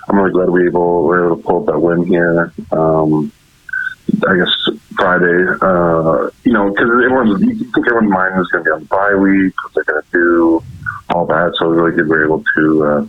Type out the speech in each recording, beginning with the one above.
I'm really glad we were able to pull up that win here. I guess Friday, because you think everyone's mind is going to be on bye week, what they're going to do, all that. So it was really good we were able to,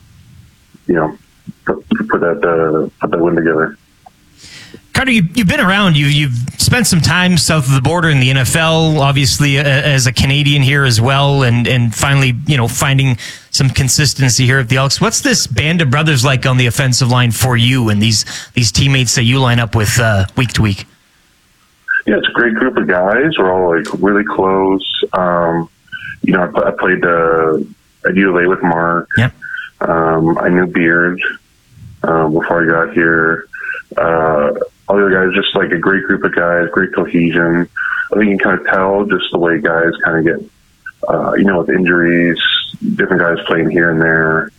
put that win together. Carter, you've been around. You've spent some time south of the border in the NFL, obviously as a Canadian here as well, and finally, finding some consistency here at the Elks. What's this band of brothers like on the offensive line for you and these teammates that you line up with week to week? Yeah, it's a great group of guys. We're all really close. I played at ULA with Mark. Yep. I knew Beard before I got here. All the other guys, just a great group of guys, great cohesion. I think you can kind of tell just the way guys kind of get, with injuries, different guys playing here and there,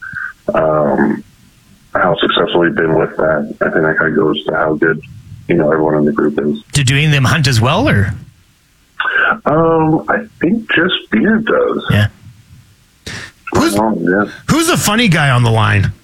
how successful we've been with that. I think that kind of goes to how good, everyone in the group is. Do any of them hunt as well, or? I think just Beard does. Yeah. Who's the funny guy on the line?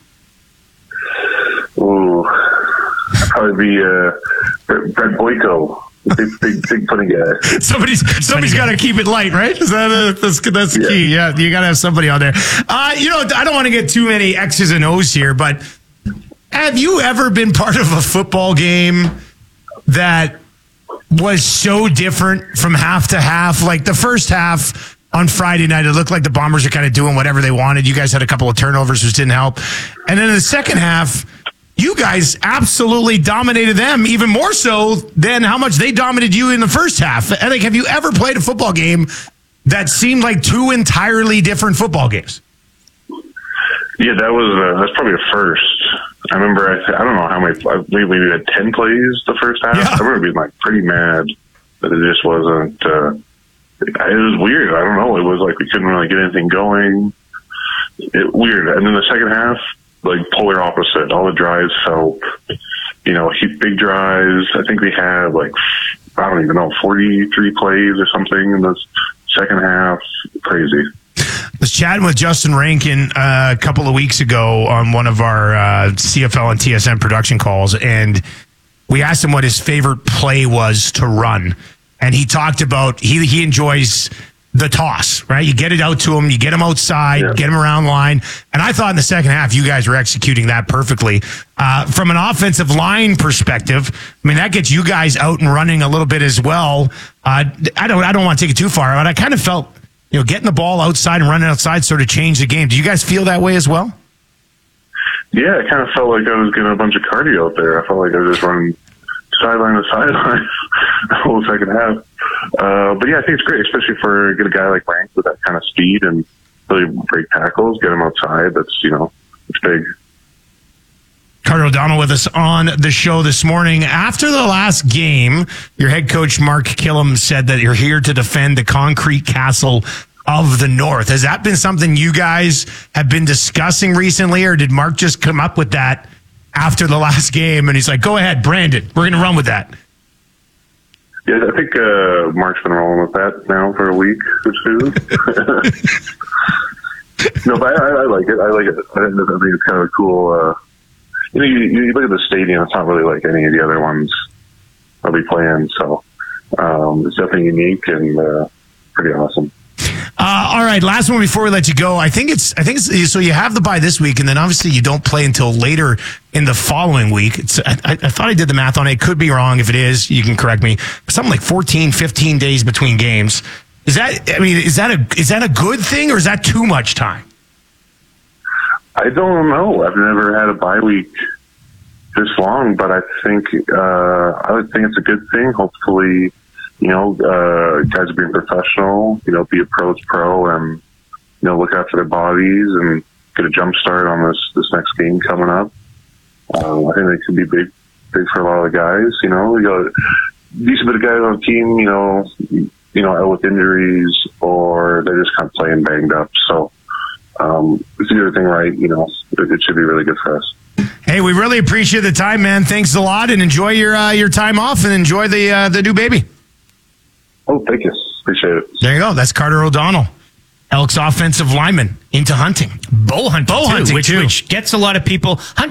Ooh, probably be Brett Boyko, big funny guy. Somebody's got to keep it light, right? That's the key. Yeah, you got to have somebody on there. I don't want to get too many X's and O's here, but have you ever been part of a football game that was so different from half to half? Like the first half on Friday night, it looked like the Bombers are kind of doing whatever they wanted. You guys had a couple of turnovers, which didn't help. And then in the second half, you guys absolutely dominated them, even more so than how much they dominated you in the first half. I think, have you ever played a football game that seemed like two entirely different football games? Yeah, that's probably a first. I remember, I don't know how many, I believe we had 10 plays the first half. Yeah. I remember being pretty mad that it just wasn't, it was weird. I don't know. It was we couldn't really get anything going. Weird. And then the second half, polar opposite. All the drives felt, big drives. I think we had I don't even know, 43 plays or something in the second half. Crazy. I was chatting with Justin Rankin a couple of weeks ago on one of our CFL and TSN production calls, and we asked him what his favorite play was to run. And he talked about he enjoys the toss, right? You get it out to him, you get him outside, get him around line. And I thought in the second half, you guys were executing that perfectly. From an offensive line perspective, that gets you guys out and running a little bit as well. I don't want to take it too far, but I kind of felt, getting the ball outside and running outside sort of changed the game. Do you guys feel that way as well? Yeah, it kind of felt like I was getting a bunch of cardio out there. I felt like I was just running sideline to sideline the whole second half. But yeah, I think it's great, especially for a guy like Rank with that kind of speed and really break tackles, get him outside. That's, it's big. Carter O'Donnell with us on the show this morning. After the last game, your head coach, Mark Killam, said that you're here to defend the concrete castle of the North. Has that been something you guys have been discussing recently, or did Mark just come up with that after the last game and he's like, go ahead, brand it, we're going to run with that? Yeah, I think Mark's been rolling with that now for a week or two. No, but I like it. I think it's kind of cool. You look at the stadium, it's not really like any of the other ones I'll be playing, so it's definitely unique and pretty awesome. All right, last one before we let you go. I think it's so you have the bye this week, and then obviously you don't play until later in the following week. I thought I did the math on it. Could be wrong. If it is, you can correct me. Something like 14, 15 days between games. Is that a good thing, or is that too much time? I don't know. I've never had a bye week this long, but I think I would think it's a good thing. Hopefully, guys are being professional. Be a pro and look after their bodies and get a jump start on this next game coming up. I think it could be big for a lot of the guys. We got a decent bit of guys on the team. Out with injuries or they're just kind of playing banged up. So if you do everything right, it should be really good for us. Hey, we really appreciate the time, man. Thanks a lot, and enjoy your time off, and enjoy the new baby. Oh, thank you. Appreciate it. There you go. That's Carter O'Donnell, Elks offensive lineman into hunting. Bow hunting, which gets a lot of people.